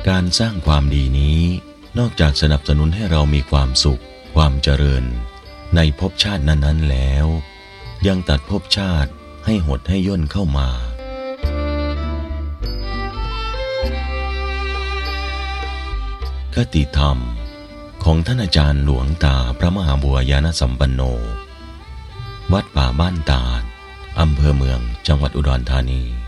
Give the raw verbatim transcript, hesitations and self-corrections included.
การสร้างความดีนี้นอกจากสนับสนุนให้เรามีความสุขความเจริญในภพชาตินั้นๆแล้วยังตัดภพชาติให้หดให้ย่นเข้ามาคติธรรมของท่านอาจารย์หลวงตาพระมหาบัวยานสัมปันโนวัดป่าบ้านตาดอำเภอเมืองจังหวัดอุดรธานี